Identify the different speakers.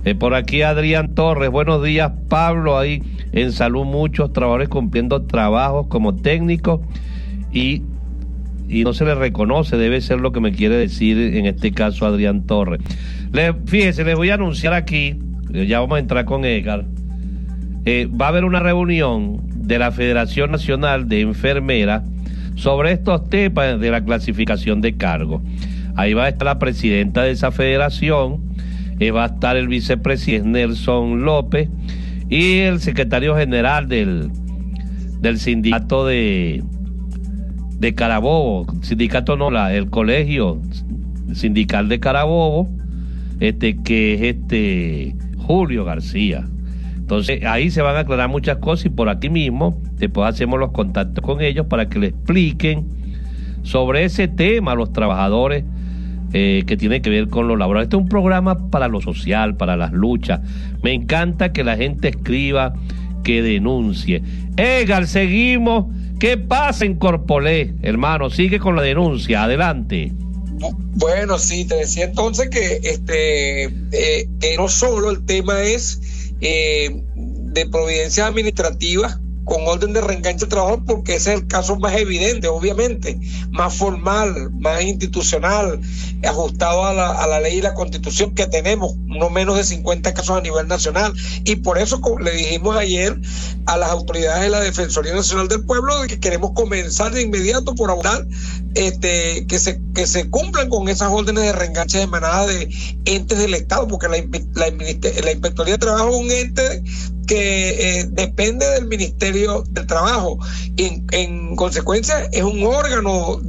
Speaker 1: Por aquí Adrián Torres, buenos días Pablo, ahí en salud muchos trabajadores cumpliendo trabajos como técnicos y no se les reconoce, debe ser lo que me quiere decir en este caso Adrián Torres. Fíjese, les voy a anunciar aquí, ya vamos a entrar con Edgar, va a haber una reunión de la Federación Nacional de Enfermeras sobre estos temas de la clasificación de cargos. Ahí va a estar la presidenta de esa federación, va a estar el vicepresidente Nelson López y el secretario general del sindicato de Carabobo, sindicato no, el colegio sindical de Carabobo, que es Julio García. Entonces ahí se van a aclarar muchas cosas y por aquí mismo después hacemos los contactos con ellos para que le expliquen sobre ese tema a los trabajadores que tiene que ver con lo laboral. Este es un programa para lo social, para las luchas. Me encanta que la gente escriba, que denuncie. Edgar, seguimos. ¿Qué pasa en Corpolé, hermano? Sigue con la denuncia, adelante.
Speaker 2: Bueno, sí, te decía entonces que no solo el tema es de providencias administrativas con orden de reenganche de trabajo, porque ese es el caso más evidente, obviamente, más formal, más institucional, ajustado a la ley y la constitución que tenemos, no menos de 50 casos a nivel nacional, y por eso, como le dijimos ayer a las autoridades de la Defensoría Nacional del Pueblo, de que queremos comenzar de inmediato por abordar que se cumplan con esas órdenes de reenganche de manada de entes del Estado, porque la Inspectoría de Trabajo es un ente que depende del Ministerio del Trabajo y en consecuencia es un órgano